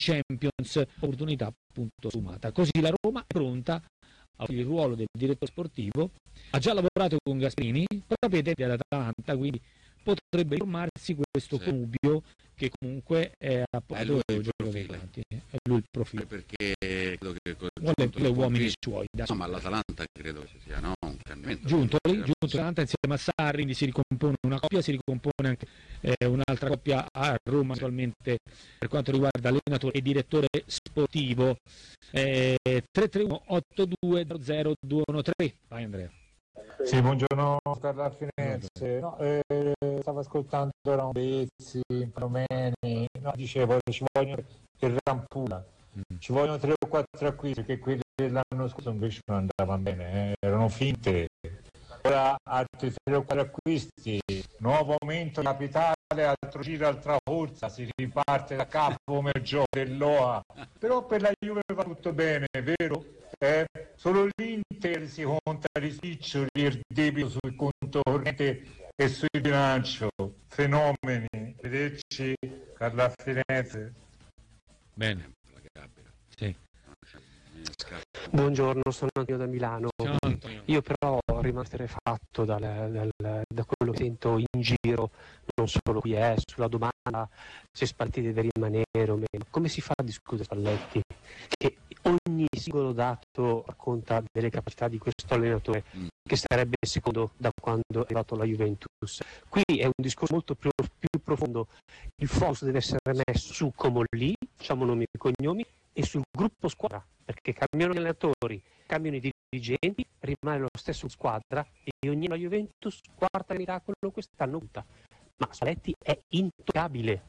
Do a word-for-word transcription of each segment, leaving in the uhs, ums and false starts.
Champions, opportunità appunto sfumata. Così la Roma è pronta il ruolo del direttore sportivo, ha già lavorato con Gasperini, proprio ai tempi dell'Atalanta, quindi potrebbe formarsi questo sì. connubio che comunque è appunto il giocatori, è lui il profilo, perché credo che vuole le uomini di suoi, no, ma l'Atalanta credo che sia no, un cambiamento giunto lì, giunto l'Atalanta insieme a Sarri, quindi si ricompone una coppia, si ricompone anche eh, un'altra coppia a Roma attualmente per quanto riguarda allenatore e direttore sportivo. eh, tre tre uno otto due zero zero due uno tre. Vai Andrea. Sì, buongiorno Carla Firenze. No, eh, stavo ascoltando Rombezzi, Promeni, no, dicevo ci vogliono il Rampula, mm. ci vogliono tre o quattro acquisti perché quelli dell'anno scorso invece non andavano bene, eh, erano finte. Ora altri tre o quattro acquisti, nuovo aumento capitale, altro giro, altra corsa, si riparte da capo come il gioco dell'O A. Però per la Juve va tutto bene, vero? Eh, solo l'Inter si conta di spiccioli il debito sul conto corrente e sul bilancio. Fenomeni. Vederci Carla Firenze. Bene. Sì. Buongiorno, sono Antonio da Milano. Io però rimanere fatto dal, dal, da quello che sento in giro, non solo qui, eh, sulla domanda se Spalletti deve rimanere o meno. Come si fa a discutere Spalletti? Che ogni singolo dato racconta delle capacità di questo allenatore mm. che sarebbe secondo da quando è arrivato alla Juventus. Qui è un discorso molto più, più profondo. Il focus deve essere messo su Comolli, facciamo nomi e cognomi, e sul gruppo squadra, perché cambiano gli allenatori, cambiano i dirigenti, rimane lo stesso squadra e ogni la Juventus quarta miracolo quest'anno punta. Ma Spalletti è intoccabile.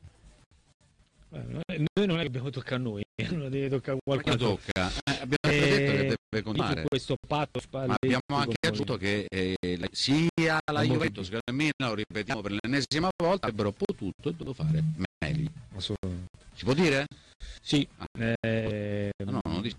Noi non è che abbiamo toccato a noi, non deve toccare qualcuno. Tocca. Eh, abbiamo eh, detto che deve continuare. Questo patto Ma abbiamo anche aggiunto che eh, sia la Juventus che il Milan, lo ripetiamo per l'ennesima volta, avrebbero potuto e dovuto fare meglio. Si può dire? Sì. Ah. Eh, no, no, non dico.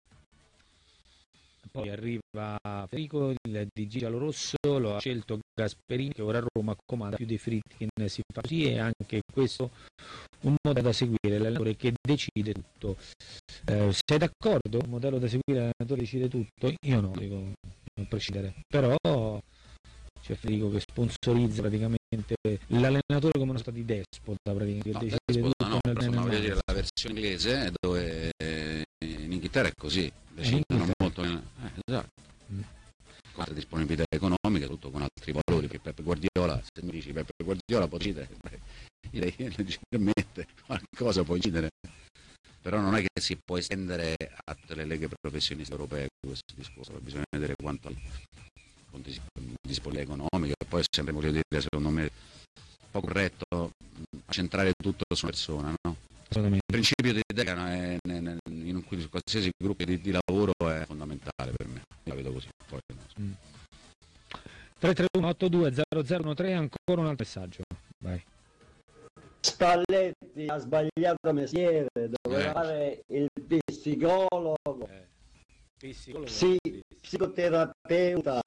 Poi arriva Federico, il D G giallorosso, lo ha scelto Gasperini che ora a Roma comanda più dei Friedkin, si fa così, e anche questo un modello da seguire, l'allenatore che decide tutto. Eh, sei d'accordo? Un modello da seguire, l'allenatore decide tutto? Io no, dico non prescindere. Però c'è Federico che sponsorizza praticamente l'allenatore come una sorta di despota, praticamente. No, decide despota tutto no, nel insomma, voglio dire, la versione inglese dove in Inghilterra è così, decidono molto eh, esatto. Mm. Quanta disponibilità economica, tutto con altri valori, perché Peppe Guardiola, se mi dici Peppe Guardiola può decidere, leggermente qualcosa può decidere, però non è che si può estendere a tutte le leghe professioniste europee questo discorso, bisogna vedere quanto con disponibilità economica, e poi è sempre, voglio dire, secondo me un po' corretto centrare tutto su una persona, no? Il principio di idea è, in un qualsiasi gruppo di, di lavoro è fondamentale per me, la vedo così. Poi, mm. tre tre uno otto due zero zero uno tre, ancora un altro messaggio. Vai. Spalletti ha sbagliato mestiere, doveva eh. fare il psicologo, eh. psicologo Psi, psicoterapeuta,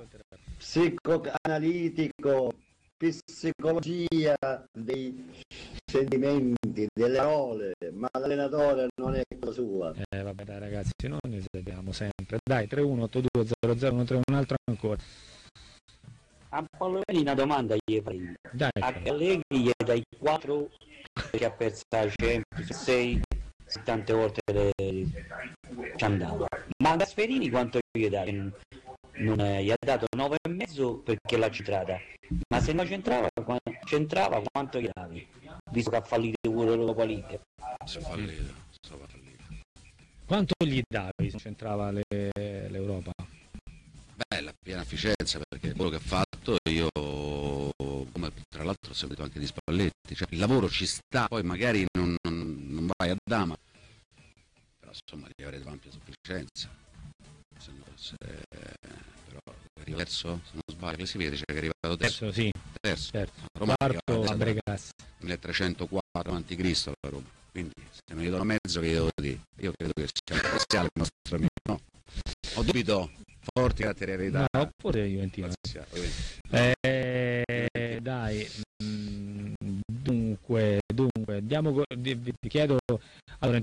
psicoanalitico, psicologia dei sentimenti, delle parole, ma l'allenatore non è cosa sua. Eh vabbè dai ragazzi, non ne esageriamo sempre. Dai, tre uno otto due zero zero uno tre, un altro ancora. A Palloveni una domanda gli fai. Dai, a Allegri gli dai quattro che ha perso la Champions, sei tante volte le... ci andato. Ma a Gasperini quanto gli dai? Non è, gli ha dato nove e mezzo perché l'ha centrata, ma se non c'entrava, c'entrava quanto gli davi? Visto che ha fallito pure l'Europa League. Si è fallito, fallito. Quanto gli davi se c'entrava le, l'Europa? Beh, la piena efficienza, perché quello che ha fatto io, come tra l'altro ho sentito anche di Spalletti, cioè il lavoro ci sta, poi magari non, non, non vai a dama, però insomma gli avrei dato ampia sufficienza. Se non fosse, però è terzo, se non sbaglio, si vede, cioè che è arrivato terzo, terzo sì, terzo, certo. Roma quarto a Bregas, milletrecentoquattro avanti Cristo la Roma, quindi se non gli do mezzo che io dico, io credo che sia parziale il nostro amico, no? Ho dubito forti caratterialità, no, oppure Juventino. Eh, dai, mh, dunque dunque, diamo, vi chiedo, allora